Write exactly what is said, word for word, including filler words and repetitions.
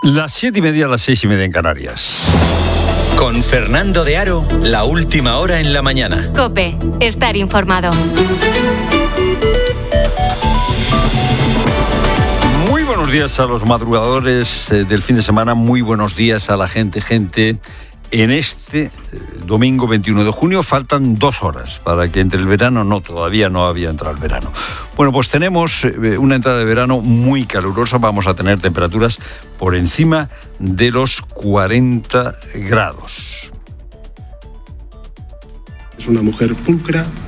Las siete y media, las seis y media en Canarias. Con Fernando de Aro, la última hora en la mañana. COPE, estar informado. Muy buenos días a los madrugadores eh, del fin de semana, muy buenos días a la gente, gente. En este eh, domingo veintiuno de junio faltan dos horas para que entre el verano, no, todavía no había entrado el verano. Bueno, pues tenemos eh, una entrada de verano muy calurosa, vamos a tener temperaturas por encima de los cuarenta grados. Es una mujer pulcra,